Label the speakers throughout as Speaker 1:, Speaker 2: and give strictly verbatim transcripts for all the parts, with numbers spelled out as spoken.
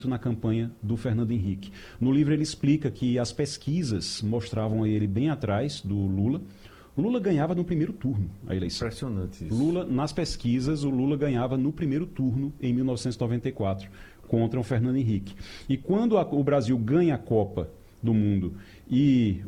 Speaker 1: na campanha do Fernando Henrique. No livro ele explica que as pesquisas mostravam ele bem atrás do Lula. O Lula ganhava no primeiro turno a eleição.
Speaker 2: Impressionante isso.
Speaker 1: Lula, nas pesquisas, o Lula ganhava no primeiro turno em mil novecentos e noventa e quatro contra o Fernando Henrique. E quando a, o Brasil ganha a Copa do Mundo e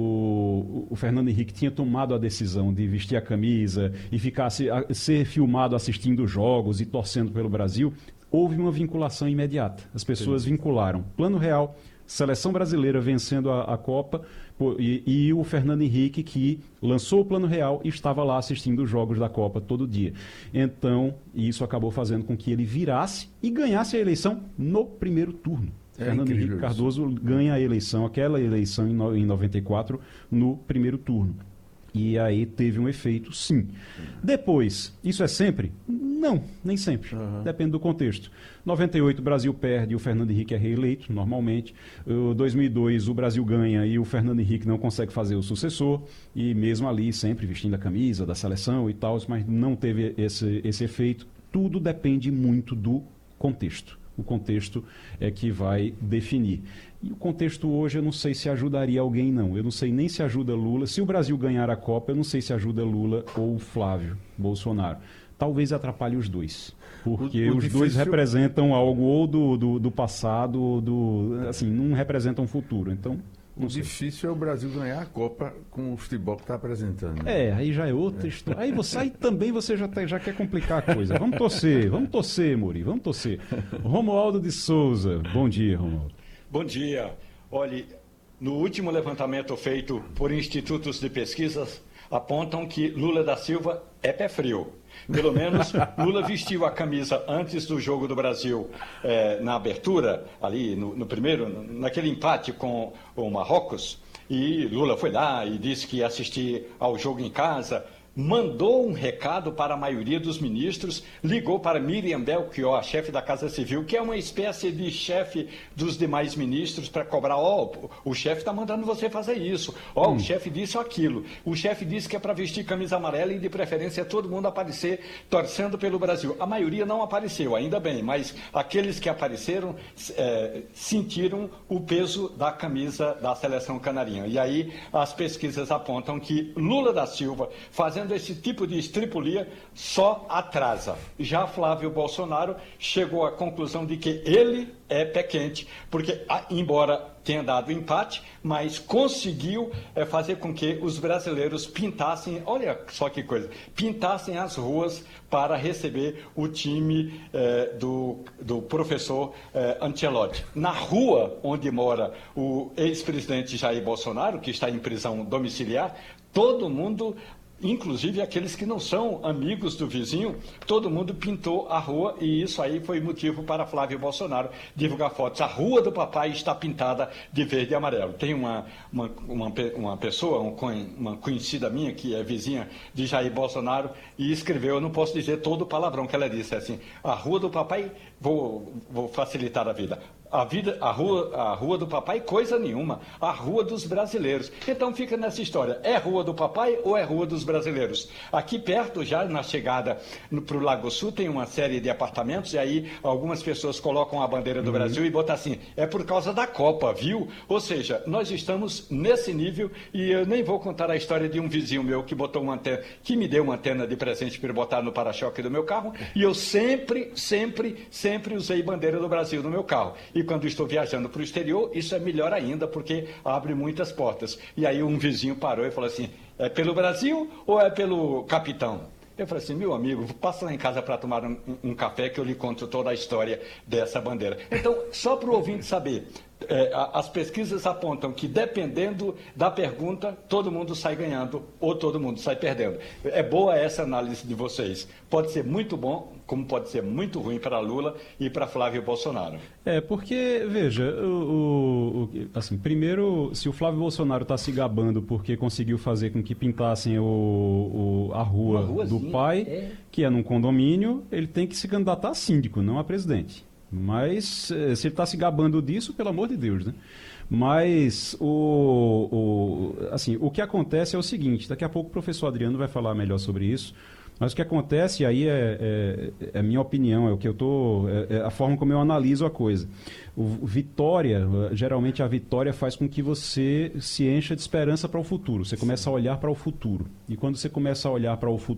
Speaker 1: o, o Fernando Henrique tinha tomado a decisão de vestir a camisa e ficar, ser filmado assistindo jogos e torcendo pelo Brasil, houve uma vinculação imediata. As pessoas Sim. vincularam Plano Real, Seleção Brasileira vencendo a, a Copa e, e o Fernando Henrique, que lançou o Plano Real e estava lá assistindo os jogos da Copa todo dia. Então, isso acabou fazendo com que ele virasse e ganhasse a eleição no primeiro turno. É Fernando Henrique Cardoso isso. ganha a eleição, aquela eleição em, no, em noventa e quatro, no primeiro turno. E aí teve um efeito, sim. Depois, isso é sempre? Não, nem sempre. Uhum. Depende do contexto. noventa e oito, o Brasil perde e o Fernando Henrique é reeleito, normalmente. Em dois mil e dois, o Brasil ganha e o Fernando Henrique não consegue fazer o sucessor. E mesmo ali, sempre vestindo a camisa da seleção e tal, mas não teve esse, esse efeito. Tudo depende muito do contexto. O contexto é que vai definir. E o contexto hoje eu não sei se ajudaria alguém, não. Eu não sei nem se ajuda Lula. Se o Brasil ganhar a Copa, eu não sei se ajuda Lula ou Flávio Bolsonaro. Talvez atrapalhe os dois. Porque o, o os difícil... dois representam algo ou do, do, do passado, ou do, assim, não representam o futuro. Então,
Speaker 2: o sei. difícil é o Brasil ganhar a Copa com o futebol que está apresentando.
Speaker 1: Né? É, aí já é outra é. história. Aí, você, aí também você já, tá, já quer complicar a coisa. Vamos torcer, vamos torcer, Muri, vamos torcer. Romualdo de Souza, bom dia, Romualdo.
Speaker 3: Bom dia. Olhe, no último levantamento feito por institutos de pesquisas, apontam que Lula da Silva é pé frio. Pelo menos Lula vestiu a camisa antes do jogo do Brasil eh, na abertura, ali no, no primeiro, naquele empate com o Marrocos, e Lula foi lá e disse que ia assistir ao jogo em casa, mandou um recado para a maioria dos ministros, ligou para Miriam Belchior, a chefe da Casa Civil, que é uma espécie de chefe dos demais ministros, para cobrar, ó, oh, o chefe está mandando você fazer isso, ó, oh, hum. o chefe disse aquilo, o chefe disse que é para vestir camisa amarela e de preferência todo mundo aparecer torcendo pelo Brasil. A maioria não apareceu, ainda bem, mas aqueles que apareceram é, sentiram o peso da camisa da seleção canarinha. E aí as pesquisas apontam que Lula da Silva, fazendo esse tipo de estripulia, só atrasa. Já Flávio Bolsonaro chegou à conclusão de que ele é pé quente, porque, embora tenha dado empate, mas conseguiu é, fazer com que os brasileiros pintassem, olha só que coisa, pintassem as ruas para receber o time é, do, do professor é, Ancelotti. Na rua onde mora o ex-presidente Jair Bolsonaro, que está em prisão domiciliar, todo mundo, inclusive aqueles que não são amigos do vizinho, todo mundo pintou a rua, e isso aí foi motivo para Flávio Bolsonaro divulgar fotos. A rua do papai está pintada de verde e amarelo. Tem uma, uma, uma, uma pessoa, uma conhecida minha, que é vizinha de Jair Bolsonaro, e escreveu, eu não posso dizer todo o palavrão que ela disse, é assim, a rua do papai, vou, vou facilitar a vida, A, vida, a, rua, a rua do papai, coisa nenhuma. A rua dos brasileiros. Então fica nessa história. É rua do papai ou é rua dos brasileiros? Aqui perto, já na chegada para o Lago Sul, tem uma série de apartamentos, e aí algumas pessoas colocam a bandeira do uhum. Brasil e botam assim, é por causa da Copa, viu? Ou seja, nós estamos nesse nível, e eu nem vou contar a história de um vizinho meu que botou uma antena, que me deu uma antena de presente para botar no para-choque do meu carro, e eu sempre, sempre, sempre usei bandeira do Brasil no meu carro. E quando estou viajando para o exterior, isso é melhor ainda, porque abre muitas portas. E aí um vizinho parou e falou assim, é pelo Brasil ou é pelo capitão? Eu falei assim, meu amigo, passa lá em casa para tomar um, um café que eu lhe conto toda a história dessa bandeira. Então, só para o ouvinte saber, é, as pesquisas apontam que, dependendo da pergunta, todo mundo sai ganhando ou todo mundo sai perdendo. É boa essa análise de vocês. Pode ser muito bom, como pode ser muito ruim para Lula e para Flávio Bolsonaro.
Speaker 1: É, porque, veja, o, o, assim, primeiro, se o Flávio Bolsonaro está se gabando porque conseguiu fazer com que pintassem o, o, a rua do pai, é. que é num condomínio, ele tem que se candidatar a síndico, não a presidente. Mas, se ele está se gabando disso, pelo amor de Deus, né? Mas, o, o, assim, o que acontece é o seguinte, daqui a pouco o professor Adriano vai falar melhor sobre isso, Mas o que acontece aí é, é, é a minha opinião, é o que eu tô, é, é a forma como eu analiso a coisa. O, vitória, geralmente a vitória faz com que você se encha de esperança para o futuro. Você começa a olhar para o futuro. E quando você começa a olhar para o futuro,